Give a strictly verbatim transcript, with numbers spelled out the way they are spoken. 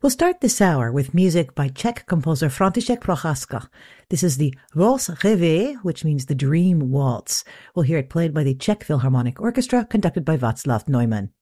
We'll start this hour with music by Czech composer František Procházka. This is the Valse rêvé, which means the dream waltz. We'll hear it played by the Czech Philharmonic Orchestra, conducted by Václav Neumann.